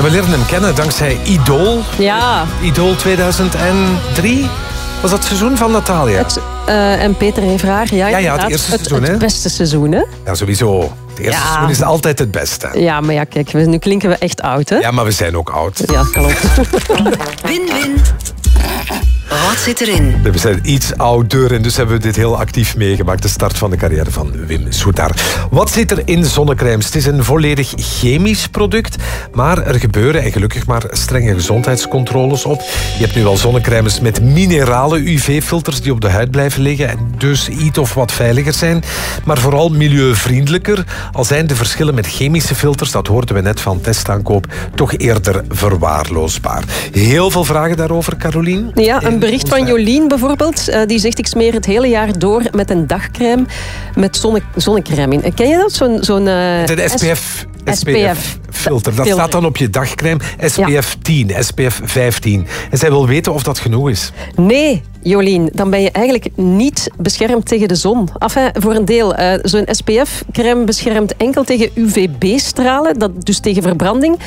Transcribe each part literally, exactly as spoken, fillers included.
we leren hem kennen dankzij Idol. Ja. Idol tweeduizend drie. Was dat het seizoen van Natalia? Het, uh, en Peter heeft haar. Ja, ja, ja, het eerste het, seizoen. Het, het hè? beste seizoen, hè? Ja, sowieso. Het eerste ja. seizoen is altijd het beste. Ja, maar ja, kijk, we, nu klinken we echt oud, hè? Ja, maar we zijn ook oud. Ja, klopt. Win-win. Wat zit erin? We zijn iets ouder en dus hebben we dit heel actief meegemaakt. De start van de carrière van Wim Soetaar. Wat zit er in zonnecrèmes? Het is een volledig chemisch product, maar er gebeuren, en gelukkig maar, strenge gezondheidscontroles op. Je hebt nu al zonnecrèmes met minerale U V-filters die op de huid blijven liggen en dus iets of wat veiliger zijn, maar vooral milieuvriendelijker. Al zijn de verschillen met chemische filters, dat hoorden we net van testaankoop, toch eerder verwaarloosbaar. Heel veel vragen daarover, Carolien? Ja, een bericht van Jolien bijvoorbeeld. Uh, die zegt, ik smeer het hele jaar door met een dagcrème met zonne zonnecrème in. Ken je dat? Zo'n... zo'n uh, de S P F... S P F-filter. Dat staat dan op je dagcrème. S P F tien, S P F vijftien. En zij wil weten of dat genoeg is. Nee, Jolien, dan ben je eigenlijk niet beschermd tegen de zon. Enfin, voor een deel. Uh, Zo'n S P F-crème beschermt enkel tegen U V B-stralen, dat dus tegen verbranding.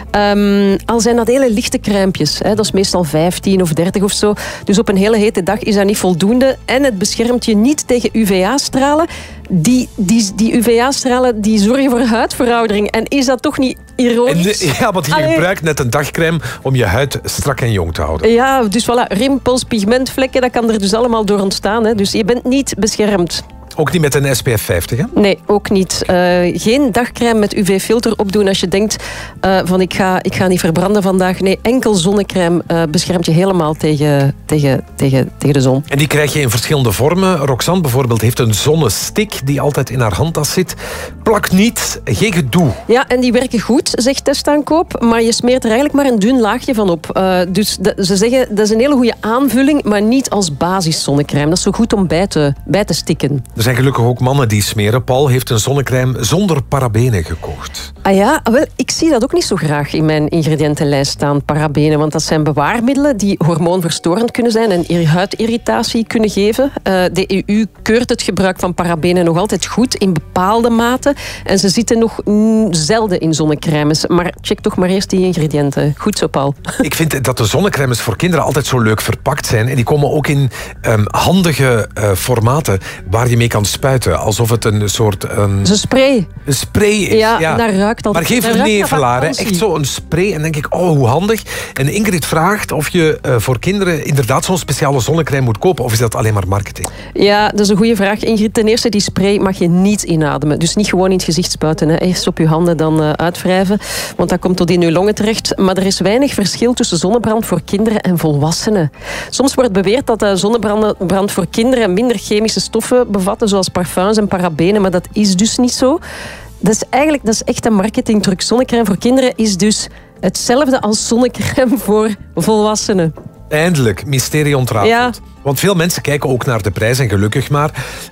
Um, al zijn dat hele lichte crèmpjes. Hè, dat is meestal vijftien of dertig of zo. Dus op een hele hete dag is dat niet voldoende. En het beschermt je niet tegen U V A-stralen. Die, die, die U V A-stralen die zorgen voor huidveroudering. En is dat toch niet ironisch? En, ja, want je Allee. gebruikt net een dagcrème om je huid strak en jong te houden. Ja, dus voilà, rimpels, pigmentvlekken, dat kan er dus allemaal door ontstaan. Hè. Dus je bent niet beschermd. Ook niet met een S P F vijftig, hè? Nee, ook niet. Uh, geen dagcrème met U V-filter opdoen als je denkt uh, van ik ga, ik ga niet verbranden vandaag. Nee, enkel zonnecrème uh, beschermt je helemaal tegen, tegen, tegen, tegen de zon. En die krijg je in verschillende vormen. Roxanne bijvoorbeeld heeft een zonnestick die altijd in haar handtas zit. Plak niet, geen gedoe. Ja, en die werken goed, zegt testaankoop, maar je smeert er eigenlijk maar een dun laagje van op. Uh, dus de, ze zeggen, dat is een hele goede aanvulling, maar niet als basis zonnecrème. Dat is zo goed om bij te, bij te stikken. Er zijn gelukkig ook mannen die smeren. Paul heeft een zonnecrème zonder parabenen gekocht. Ah ja, wel, ik zie dat ook niet zo graag in mijn ingrediëntenlijst staan, parabenen. Want dat zijn bewaarmiddelen die hormoonverstorend kunnen zijn en huidirritatie kunnen geven. Uh, de E U keurt het gebruik van parabenen nog altijd goed in bepaalde mate. En ze zitten nog mm, zelden in zonnecrèmes. Maar check toch maar eerst die ingrediënten. Goed zo, Paul. Ik vind dat de zonnecrèmes voor kinderen altijd zo leuk verpakt zijn. En die komen ook in um, handige uh, formaten waar je mee kan spuiten. Alsof het een soort... Um, een spray. Een spray is. Ja, ja. dat ruikt al. Maar geen vernevelaar. Echt zo'n spray. En denk ik, oh, hoe handig. En Ingrid vraagt of je uh, voor kinderen inderdaad zo'n speciale zonnecrème moet kopen. Of is dat alleen maar marketing? Ja, dat is een goede vraag. Ingrid, ten eerste, die spray mag je niet inademen. Dus niet gewoon in het gezicht spuiten. Hè. Eerst op je handen, dan uh, uitwrijven. Want dat komt tot in je longen terecht. Maar er is weinig verschil tussen zonnebrand voor kinderen en volwassenen. Soms wordt beweerd dat uh, zonnebrand voor kinderen minder chemische stoffen bevatten, zoals parfums en parabenen. Maar dat is dus niet zo. Dat is eigenlijk dat is echt een marketingtruc. Zonnecrème voor kinderen is dus hetzelfde als zonnecrème voor volwassenen. Eindelijk, mysterie ontrafeld. Ja. Want veel mensen kijken ook naar de prijs en gelukkig maar.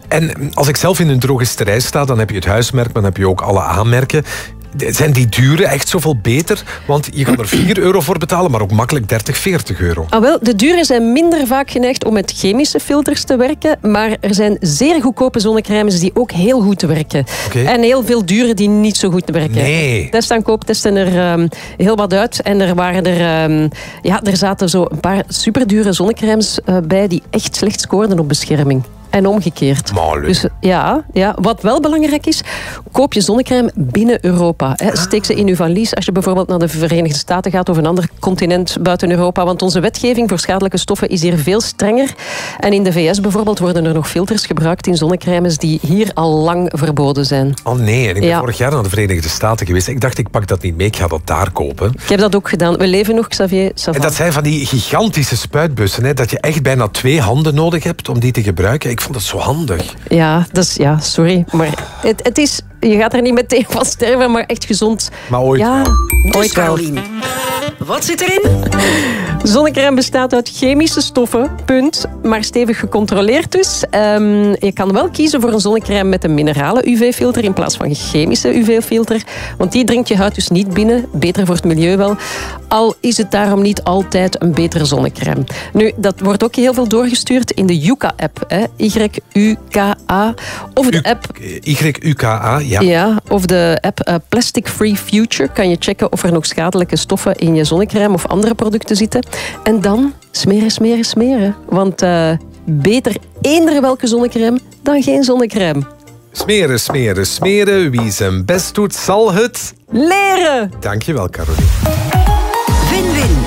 En als ik zelf in een drogisterij sta, dan heb je het huismerk, maar dan heb je ook alle aanmerken. Zijn die duren echt zoveel beter? Want je kan er vier euro voor betalen, maar ook makkelijk dertig, veertig euro. Ah, wel, de duren zijn minder vaak geneigd om met chemische filters te werken, maar er zijn zeer goedkope zonnecrèmes die ook heel goed werken. Okay. En heel veel dure die niet zo goed werken. Nee. Testaankoop testen er um, heel wat uit. En er waren er, um, ja, er zaten zo een paar superdure zonnecrèmes uh, bij die echt slecht scoorden op bescherming. En omgekeerd. Dus, ja, ja, wat wel belangrijk is, koop je zonnecrème binnen Europa. Hè. Steek ze in uw valies als je bijvoorbeeld naar de Verenigde Staten gaat of een ander continent buiten Europa. Want onze wetgeving voor schadelijke stoffen is hier veel strenger. En in de V S bijvoorbeeld worden er nog filters gebruikt in zonnecrèmes die hier al lang verboden zijn. Oh nee, en ik ben ja. vorig jaar naar de Verenigde Staten geweest. Ik dacht, ik pak dat niet mee, ik ga dat daar kopen. Ik heb dat ook gedaan. We leven nog, Xavier. En dat zijn van die gigantische spuitbussen, hè, dat je echt bijna twee handen nodig hebt om die te gebruiken. Ik vond het zo handig. Ja, dat is, ja, sorry. Maar het, het is, je gaat er niet meteen van sterven, maar echt gezond. Maar ooit ja, wel. Ooit wel. Wat zit erin? Zonnecrème bestaat uit chemische stoffen, punt. Maar stevig gecontroleerd dus. Um, je kan wel kiezen voor een zonnecrème met een minerale U V-filter in plaats van een chemische U V-filter. Want die dringt je huid dus niet binnen. Beter voor het milieu wel. Al is het daarom niet altijd een betere zonnecrème. Nu, dat wordt ook heel veel doorgestuurd in de Yuka-app. Y U K A. Of de app... Y U K A, ja. Ja, of de app uh, Plastic Free Future. Kan je checken of er nog schadelijke stoffen in je zonnecrème of andere producten zitten. En dan smeren, smeren, smeren. Want uh, beter eender welke zonnecrème dan geen zonnecrème. Smeren, smeren, smeren. Wie zijn best doet, zal het... leren! Dankjewel, Caroline. Win-win.